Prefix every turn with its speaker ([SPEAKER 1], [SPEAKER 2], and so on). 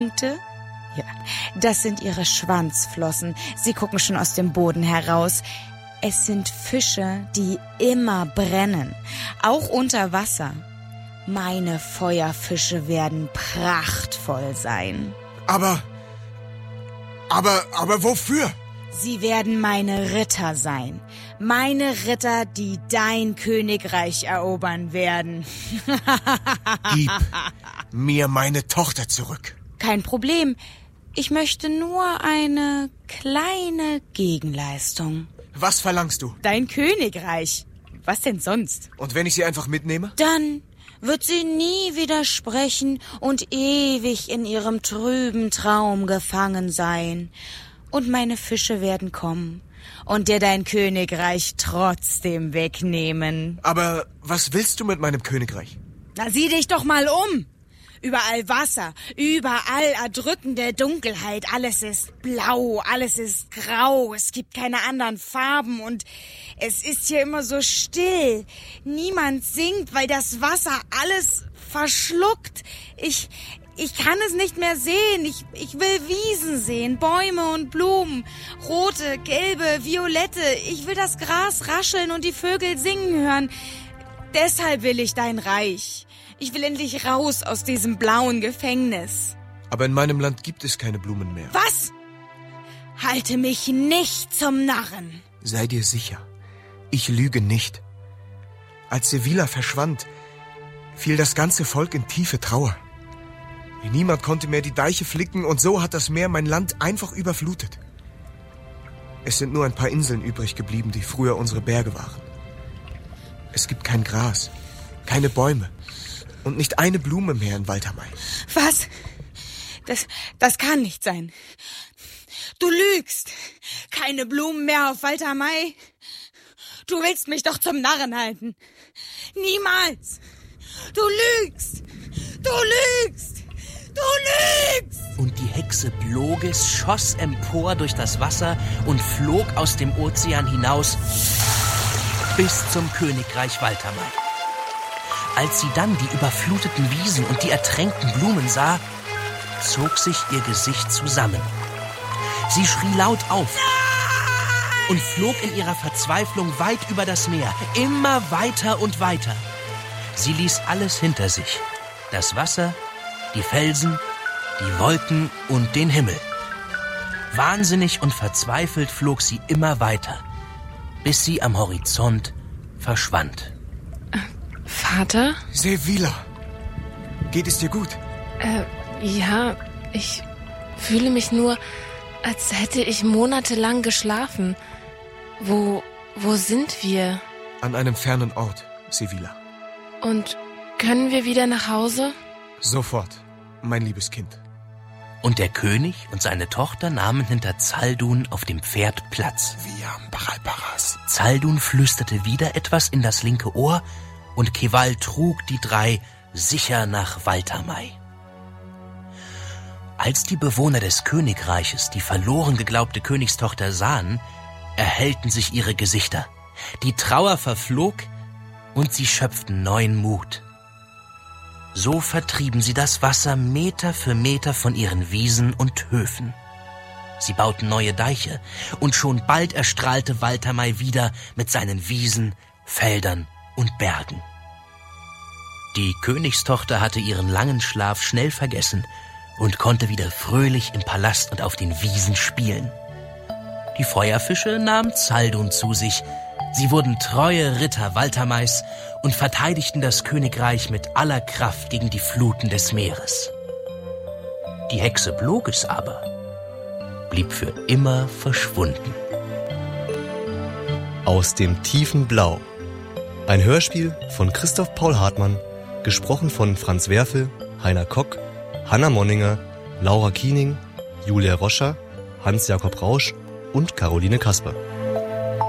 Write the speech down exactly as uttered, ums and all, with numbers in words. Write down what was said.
[SPEAKER 1] Ja, das sind ihre Schwanzflossen. Sie gucken schon aus dem Boden heraus. Es sind Fische, die immer brennen, auch unter Wasser. Meine Feuerfische werden prachtvoll sein.
[SPEAKER 2] Aber, aber, aber wofür?
[SPEAKER 1] Sie werden meine Ritter sein. Meine Ritter, die dein Königreich erobern werden.
[SPEAKER 2] Gib mir meine Tochter zurück.
[SPEAKER 1] Kein Problem. Ich möchte nur eine kleine Gegenleistung.
[SPEAKER 2] Was verlangst du?
[SPEAKER 1] Dein Königreich. Was denn sonst?
[SPEAKER 2] Und wenn ich sie einfach mitnehme?
[SPEAKER 1] Dann wird sie nie widersprechen und ewig in ihrem trüben Traum gefangen sein. Und meine Fische werden kommen und dir dein Königreich trotzdem wegnehmen.
[SPEAKER 2] Aber was willst du mit meinem Königreich?
[SPEAKER 1] Na, sieh dich doch mal um. Überall Wasser, überall erdrückende Dunkelheit. Alles ist blau, alles ist grau. Es gibt keine anderen Farben und es ist hier immer so still. Niemand singt, weil das Wasser alles verschluckt. Ich, ich kann es nicht mehr sehen. Ich, ich will Wiesen sehen, Bäume und Blumen. Rote, gelbe, violette. Ich will das Gras rascheln und die Vögel singen hören. Deshalb will ich dein Reich. Ich will endlich raus aus diesem blauen Gefängnis.
[SPEAKER 2] Aber in meinem Land gibt es keine Blumen mehr.
[SPEAKER 1] Was? Halte mich nicht zum Narren.
[SPEAKER 2] Sei dir sicher, ich lüge nicht. Als Sevilla verschwand, fiel das ganze Volk in tiefe Trauer. Niemand konnte mehr die Deiche flicken und so hat das Meer mein Land einfach überflutet. Es sind nur ein paar Inseln übrig geblieben, die früher unsere Berge waren. Es gibt kein Gras, keine Bäume. Und nicht eine Blume mehr in Waldamai.
[SPEAKER 1] Was? Das, das kann nicht sein. Du lügst. Keine Blumen mehr auf Waldamai. Du willst mich doch zum Narren halten. Niemals. Du lügst. Du lügst. Du lügst.
[SPEAKER 3] Und die Hexe Bloges schoss empor durch das Wasser und flog aus dem Ozean hinaus bis zum Königreich Waldamai. Als sie dann die überfluteten Wiesen und die ertränkten Blumen sah, zog sich ihr Gesicht zusammen. Sie schrie laut auf und flog in ihrer Verzweiflung weit über das Meer, immer weiter und weiter. Sie ließ alles hinter sich, das Wasser, die Felsen, die Wolken und den Himmel. Wahnsinnig und verzweifelt flog sie immer weiter, bis sie am Horizont verschwand.
[SPEAKER 4] Vater?
[SPEAKER 2] Sevilla, geht es dir gut?
[SPEAKER 4] Äh, ja, ich fühle mich nur, als hätte ich monatelang geschlafen. Wo, wo sind wir?
[SPEAKER 2] An einem fernen Ort, Sevilla.
[SPEAKER 4] Und können wir wieder nach Hause?
[SPEAKER 2] Sofort, mein liebes Kind.
[SPEAKER 3] Und der König und seine Tochter nahmen hinter Zaldun auf dem Pferd Platz.
[SPEAKER 2] Via Baralparas.
[SPEAKER 3] Zaldun flüsterte wieder etwas in das linke Ohr und Keval trug die drei sicher nach Waldamai. Als die Bewohner des Königreiches die verloren geglaubte Königstochter sahen, erhellten sich ihre Gesichter. Die Trauer verflog und sie schöpften neuen Mut. So vertrieben sie das Wasser Meter für Meter von ihren Wiesen und Höfen. Sie bauten neue Deiche und schon bald erstrahlte Waldamai wieder mit seinen Wiesen, Feldern und Bergen. Die Königstochter hatte ihren langen Schlaf schnell vergessen und konnte wieder fröhlich im Palast und auf den Wiesen spielen. Die Feuerfische nahmen Zaldun zu sich. Sie wurden treue Ritter Waldamais und verteidigten das Königreich mit aller Kraft gegen die Fluten des Meeres. Die Hexe Bloges aber blieb für immer verschwunden.
[SPEAKER 5] Aus dem tiefen Blau. Ein Hörspiel von Christoph Paul Hartmann, gesprochen von Franz Werfel, Heiner Kock, Hanna Monninger, Laura Kiening, Julia Roscher, Hans-Jakob Rausch und Caroline Kasper.